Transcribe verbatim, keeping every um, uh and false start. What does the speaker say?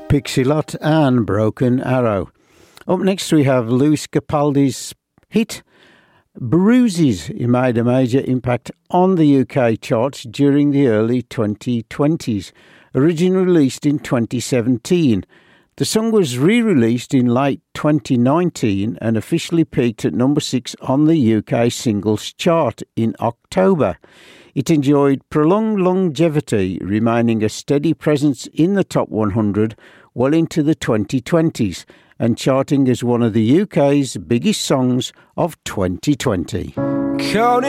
Pixie-Lott and Broken Arrow. Up next we have Lewis Capaldi's hit Bruises. He made a major impact on the U K charts during the early twenty twenties, originally released in twenty seventeen. The song was re-released in late twenty nineteen and officially peaked at number six on the U K singles chart in October. It enjoyed prolonged longevity, remaining a steady presence in the top one hundred well into the twenty twenties and charting as one of the U K's biggest songs of twenty twenty. Counting